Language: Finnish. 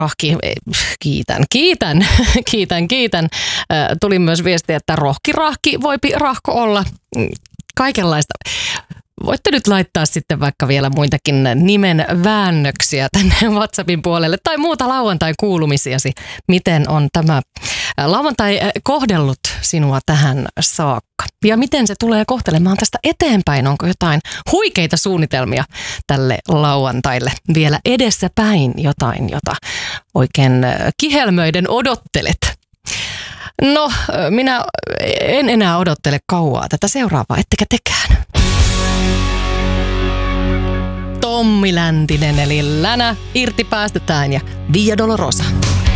Kiitän. Tuli myös viesti, että rohki voipi rahko olla. Kaikenlaista. Voitte nyt laittaa sitten vaikka vielä muitakin nimen väännöksiä tänne WhatsAppin puolelle tai muuta lauantain kuulumisiasi. Miten on tämä lauantai kohdellut sinua tähän saakka? Ja miten se tulee kohtelemaan tästä eteenpäin? Onko jotain huikeita suunnitelmia tälle lauantaille vielä edessäpäin? Jotain, jota oikein kihelmöiden odottelet. No, minä en enää odottele kauaa tätä seuraavaa, ettekä tekään. Tommi Läntinen eli Länä irti päästetään ja Via Dolorosa.